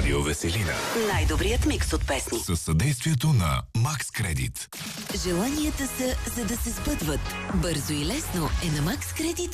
Радио Веселина. Най-добрият микс от песни. Със съдействието на Макс Кредит. Желанията са, за да се сбъдват. Бързо и лесно е на Макс Кредит